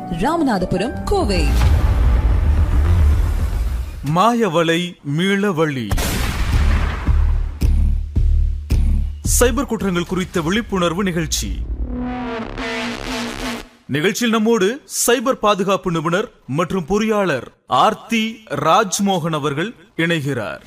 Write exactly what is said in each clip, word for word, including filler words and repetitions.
ராமநாதபுரம், கோவை. மாயவலை மீளவழி. சைபர் குற்றங்கள் குறித்த விழிப்புணர்வு நிகழ்ச்சி. நிகழ்ச்சியில் நம்மோடு சைபர் பாதுகாப்பு நிபுணர் மற்றும் பொறியாளர் ஆர்த்தி ராஜ்மோகன் அவர்கள் இணைகிறார்.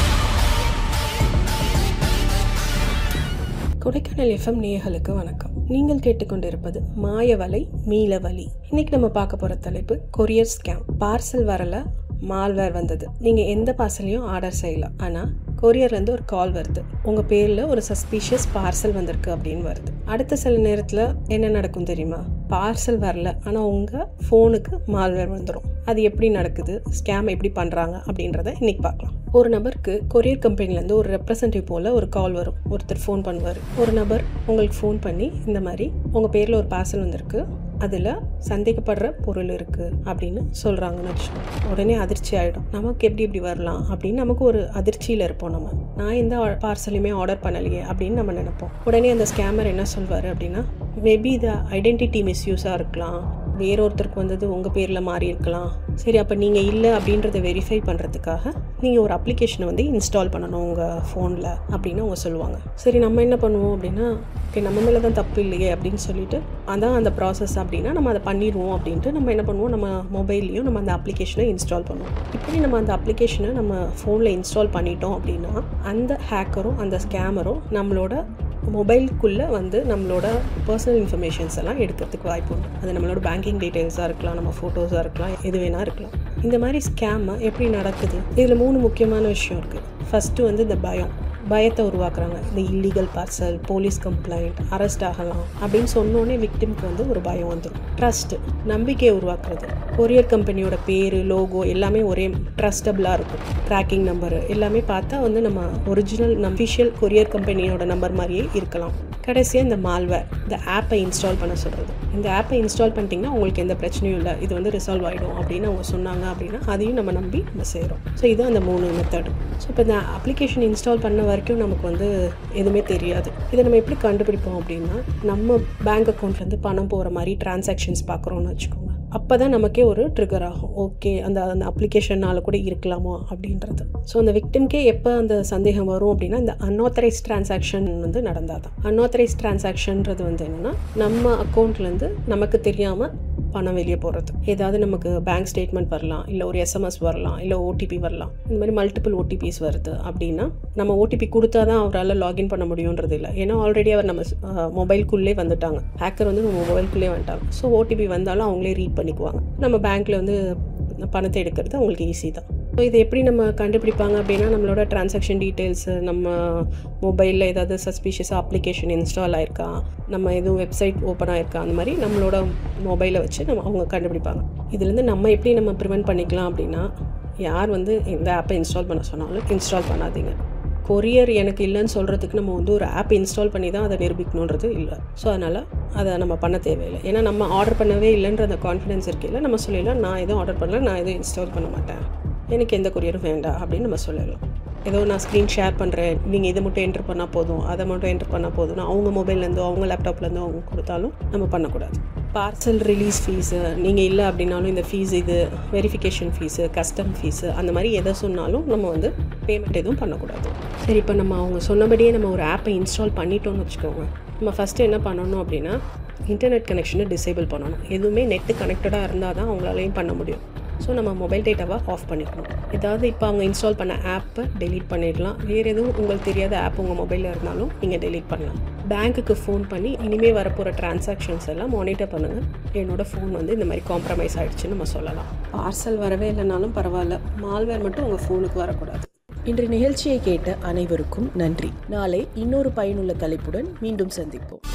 கொடைக்கானல் எஃப்எம் நேயர்களுக்கு வணக்கம். நீங்கள் கேட்டுக்கொண்டிருப்பது மாயவலை மீளவழி. இன்னைக்கு நம்ம பார்க்க போற தலைப்பு கொரியர் ஸ்கேம். பார்சல் வரல, மால்வேர் வந்தது. நீங்க எந்த பார்சலையும் ஆர்டர் செய்யலாம். ஆனா கொரியர்ல இருந்து ஒரு கால் வருது, உங்க பேர்ல ஒரு சஸ்பீஷியஸ் பார்சல் வந்திருக்கு அப்படின்னு வருது. அடுத்த சில நேரத்துல என்ன நடக்கும் தெரியுமா? பார்சல் வரல, ஆனா உங்க போனுக்கு மால்வேர் வந்துடும். அது எப்படி நடக்குது, ஸ்கேம் எப்படி பண்றாங்க அப்படின்றத இன்னைக்கு பார்க்கலாம். ஒரு நபருக்கு கொரியர் கம்பெனில இருந்து ஒரு ரெப்ரசன்டேட்டிவ் போல ஒரு கால் வரும். ஒருத்தர் ஃபோன் பண்ணுவார். ஒரு நபர் உங்களுக்கு ஃபோன் பண்ணி இந்த மாதிரி உங்க பேர்ல ஒரு பார்சல் வந்திருக்கு, அதில் சந்தேகப்படுற பொருள் இருக்குது அப்படின்னு சொல்கிறாங்கன்னு வச்சுக்கோங்க. உடனே அதிர்ச்சி ஆகிடும். நமக்கு எப்படி இப்படி வரலாம் அப்படின்னு நமக்கு ஒரு அதிர்ச்சியில் இருப்போம். நம்ம நான் எந்த பார்சலையுமே ஆர்டர் பண்ணலையே அப்படின்னு நம்ம நினைப்போம். உடனே அந்த ஸ்கேமர் என்ன சொல்வார் அப்படின்னா, மேபி இது ஐடென்டிட்டி மிஸ்யூஸாக இருக்கலாம், வேற ஒருத்தருக்கு வந்தது உங்கள் பேரில் மாறி இருக்கலாம். சரி, அப்போ நீங்கள் இல்லை அப்படின்றத வெரிஃபை பண்ணுறதுக்காக நீங்கள் ஒரு அப்ளிகேஷனை வந்து இன்ஸ்டால் பண்ணணும் உங்கள் ஃபோனில் அப்படின்னு அவங்க சொல்லுவாங்க. சரி, நம்ம என்ன பண்ணுவோம் அப்படின்னா, ஓகே நம்ம மேலே தான் தப்பு இல்லையே அப்படின்னு சொல்லிட்டு அதான் அந்த ப்ராசஸ் அப்படின்னா நம்ம அதை பண்ணிடுவோம் அப்படின்ட்டு நம்ம என்ன பண்ணுவோம், நம்ம மொபைல்லையும் நம்ம அந்த அப்ளிகேஷனை இன்ஸ்டால் பண்ணுவோம். இப்படி நம்ம அந்த அப்ளிகேஷனை நம்ம ஃபோனில் இன்ஸ்டால் பண்ணிட்டோம் அப்படின்னா அந்த ஹேக்கரும் அந்த ஸ்கேமரும் நம்மளோட மொபைலுக்குள்ளே வந்து நம்மளோட பர்சனல் இன்ஃபர்மேஷன்ஸ் எல்லாம் எடுக்கிறதுக்கு வாய்ப்பு உண்டு. அது நம்மளோட பேங்கிங் டீட்டெயில்ஸாக இருக்கலாம், நம்ம ஃபோட்டோஸாக இருக்கலாம், எது வேணா இருக்கலாம். இந்த மாதிரி ஸ்கேம் எப்படி நடக்குது? இதில் மூணு முக்கியமான விஷயம் இருக்குது. ஃபஸ்ட்டு வந்து இந்த பயம் பயத்தை உருவாக்குறாங்க. இந்த illegal parcel, police complaint, arrest ஆகலாம் அப்படின்னு சொன்னோடனே விக்டிம்க்கு வந்து ஒரு பயம் வந்துடும். ட்ரஸ்ட், நம்பிக்கையை உருவாக்குறது. கொரியர் கம்பெனியோட பேர், லோகோ எல்லாமே ஒரே ட்ரஸ்டபிளாக இருக்கும். ட்ராக்கிங் நம்பரு எல்லாமே பார்த்தா வந்து நம்ம ஒரிஜினல் அஃபிஷியல் கொரியர் கம்பெனியோட நம்பர் மாதிரியே இருக்கலாம். கடைசியாக இந்த மால்வேர், இந்த ஆப்பை இன்ஸ்டால் பண்ண சொல்கிறது. இந்த ஆப்பை இன்ஸ்டால் பண்ணிட்டீங்கன்னா உங்களுக்கு எந்த பிரச்சனையும் இல்லை, இது வந்து ரிசால்வ் ஆகிடும் அப்படின்னு அவங்க சொன்னாங்க அப்படின்னா அதையும் நம்ம நம்பி நம்ம செய்கிறோம். ஸோ இதுதான் அந்த மூணு மெத்தடு. ஸோ இப்போ இந்த அப்ளிகேஷன் இன்ஸ்டால் பண்ண வரைக்கும் நமக்கு வந்து எதுவுமே தெரியாது. இதை நம்ம எப்படி கண்டுபிடிப்போம் அப்படின்னா, நம்ம பேங்க் அக்கௌண்ட்லேருந்து பணம் போகிற மாதிரி டிரான்சாக்ஷன்ஸ் பார்க்குறோன்னு வச்சுக்கோங்க. அப்போ தான் நமக்கே ஒரு ட்ரிகர் ஆகும். ஓகே, அந்த அந்த அப்ளிகேஷனால் கூட இருக்கலாமோ அப்படின்றது. ஸோ அந்த விக்டிம்கே எப்போ அந்த சந்தேகம் வரும் அப்படின்னா, இந்த அன்ஆத்தரைஸ் டிரான்சாக்ஷன் வந்து நடந்தால் தான். அன்ஆத்தரைஸ் டிரான்சாக்ஷன்றது வந்து என்னென்னா, நம்ம அக்கௌண்ட்லேருந்து நமக்கு தெரியாமல் பணம் வெளியே போகிறது. ஏதாவது நமக்கு பேங்க் ஸ்டேட்மெண்ட் வரலாம், இல்லை ஒரு எஸ்எம்எஸ் வரலாம், இல்லை ஓடிபி வரலாம். இந்த மாதிரி மல்டிபிள் ஓடிபிஸ் வருது அப்படின்னா நம்ம ஓடிபி கொடுத்தா தான் அவரால் லாகின் பண்ண முடியுன்றது இல்லை. ஏன்னா ஆல்ரெடி அவர் நம்ம மொபைல்குள்ளே வந்துட்டாங்க. ஹேக்கர் வந்து நம்ம மொபைல்குள்ளே வந்துட்டாங்க. ஸோ ஓடிபி வந்தாலும் அவங்களே ரீட் பண்ணிக்குவாங்க. நம்ம பேங்க்கில் வந்து பணத்தை எடுக்கிறது அவங்களுக்கு ஈஸி தான். ஸோ இதை எப்படி நம்ம கண்டுபிடிப்பாங்க அப்படின்னா, நம்மளோட டிரான்சாக்ஷன் டீட்டெயில்ஸு, நம்ம மொபைலில் ஏதாவது சஸ்பீஷியஸாக அப்ளிகேஷன் இன்ஸ்டால் ஆயிருக்கா, நம்ம எதுவும் வெப்சைட் ஓப்பன் ஆயிருக்கா, அந்த மாதிரி நம்மளோட மொபைலை வச்சு நம்ம அவங்க கண்டுபிடிப்பாங்க. இதுலேருந்து நம்ம எப்படி நம்ம ப்ரிவென்ட் பண்ணிக்கலாம் அப்படின்னா, யார் வந்து இந்த ஆப்பை இன்ஸ்டால் பண்ண சொன்னாலும் இன்ஸ்டால் பண்ணாதீங்க. கொரியர் எனக்கு இல்லைன்னு சொல்கிறதுக்கு நம்ம வந்து ஒரு ஆப் இன்ஸ்டால் பண்ணி தான் அதை நிரூபிக்கணுன்றது இல்லை. ஸோ அதனால் அதை நம்ம பண்ண தேவையில்லை. ஏன்னா நம்ம ஆர்டர் பண்ணவே இல்லைன்ற அந்த கான்ஃபிடன்ஸ் இருக்கையில் நம்ம சொல்லிடலாம், நான் எதுவும் ஆர்டர் பண்ணல, நான் எதுவும் இன்ஸ்டால் பண்ண மாட்டேன், எனக்கு எந்த கொரியரும் வேண்டாம் அப்படின்னு நம்ம சொல்லலாம். ஏதோ நான் ஸ்க்ரீன் ஷேர் பண்ணுறேன், நீங்கள் இதை மட்டும் என்ட்ரு பண்ணால் போதும், அதை மட்டும் என்ட்ரு பண்ணால் போதும்னா அவங்க மொபைல்லேருந்தோ அவங்க லேப்டாப்லேருந்தோ அவங்க கொடுத்தாலும் நம்ம பண்ணக்கூடாது. பார்சல் ரிலீஸ் ஃபீஸு நீங்கள் இல்லை அப்படின்னாலும் இந்த ஃபீஸ், இது வெரிஃபிகேஷன் ஃபீஸு, கஸ்டம் ஃபீஸு, அந்த மாதிரி எதை சொன்னாலும் நம்ம வந்து பேமெண்ட் எதுவும் பண்ணக்கூடாது. சரி, இப்போ நம்ம அவங்க சொன்னபடியே நம்ம ஒரு ஆப்பை இன்ஸ்டால் பண்ணிட்டோம்னு வச்சுக்கோங்க. நம்ம ஃபஸ்ட்டு என்ன பண்ணணும் அப்படின்னா, இன்டர்நெட் கனெக்ஷனை டிசேபிள் பண்ணணும். எதுவுமே நெட்டு கனெக்டடாக இருந்தால் தான் அவங்களாலையும் பண்ண முடியும். ஸோ நம்ம மொபைல் டேட்டாவை ஆஃப் பண்ணிக்கணும். ஏதாவது இப்போ அவங்க இன்ஸ்டால் பண்ண ஆப்பை டெலீட் பண்ணிடலாம். வேறு எதுவும் உங்களுக்கு தெரியாத ஆப் உங்கள் மொபைலில் இருந்தாலும் நீங்கள் டெலீட் பண்ணலாம். பேங்க்குக்கு ஃபோன் பண்ணி இனிமேல் வரப்போகிற டிரான்சாக்ஷன்ஸ் எல்லாம் மானிட்டர் பண்ணுங்கள். என்னோடய ஃபோன் வந்து இந்த மாதிரி காம்ப்ரமைஸ் ஆகிடுச்சுன்னு நம்ம சொல்லலாம். பார்சல் வரவே இல்லைனாலும் பரவாயில்ல, மால்வேர் மட்டும் உங்கள் ஃபோனுக்கு வரக்கூடாது. இன்று நிகழ்ச்சியை கேட்ட அனைவருக்கும் நன்றி. நாளை இன்னொரு பயனுள்ள தலைப்புடன் மீண்டும் சந்திப்போம்.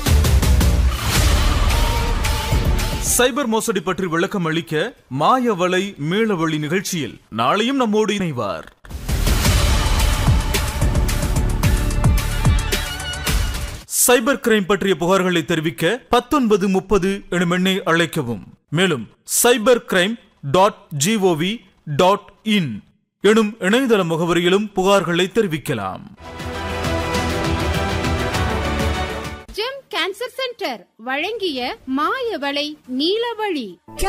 சைபர் மோசடி பற்றி விளக்கம் அளிக்க மாயவலை மீளவழி நிகழ்ச்சியில் நாளையும் நம்மோடு இணைவார். சைபர் கிரைம் பற்றிய புகார்களை தெரிவிக்க பத்தொன்பது முப்பது எனும் எண்ணை அழைக்கவும். மேலும் cyber crime dot gov dot in எனும் இணையதள முகவரியிலும் புகார்களை தெரிவிக்கலாம். கேன்சர் சென்டர் வழங்கிய மாயவலை நீலவழி.